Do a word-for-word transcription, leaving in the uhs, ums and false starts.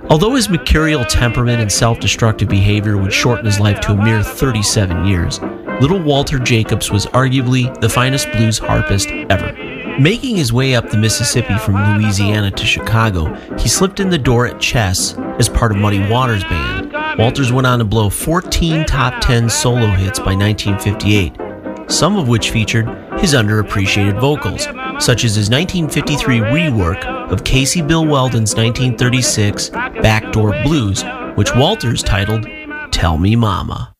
Although his mercurial temperament and self-destructive behavior would shorten his life to a mere thirty-seven years, Little Walter Jacobs was arguably the finest blues harpist ever. Making his way up the Mississippi from Louisiana to Chicago, he slipped in the door at Chess as part of Muddy Waters' band. Walters went on to blow fourteen top ten solo hits by nineteen fifty-eight, some of which featured his underappreciated vocals, such as his nineteen fifty-three rework of Casey Bill Weldon's nineteen thirty-six Backdoor Blues, which Walters titled Tell Me Mama.